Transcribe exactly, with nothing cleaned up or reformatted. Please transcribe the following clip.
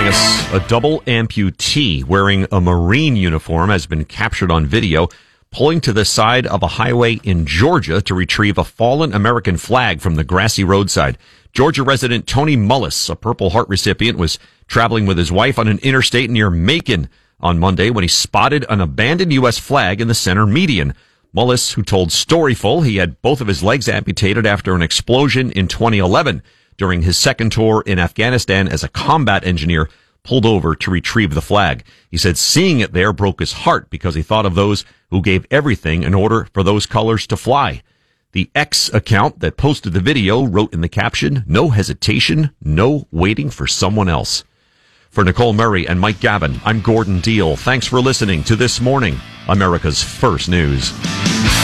Vegas, a double amputee wearing a Marine uniform has been captured on video pulling to the side of a highway in Georgia to retrieve a fallen American flag from the grassy roadside. Georgia resident Tony Mullis, a Purple Heart recipient, was traveling with his wife on an interstate near Macon on Monday when he spotted an abandoned U S flag in the center median. Mullis, who told Storyful he had both of his legs amputated after an explosion in twenty eleven during his second tour in Afghanistan as a combat engineer, pulled over to retrieve the flag. He said seeing it there broke his heart because he thought of those who gave everything in order for those colors to fly. The X account that posted the video wrote in the caption, "No hesitation, no waiting for someone else." For Nicole Murray and Mike Gavin, I'm Gordon Deal. Thanks for listening to This Morning, America's First News.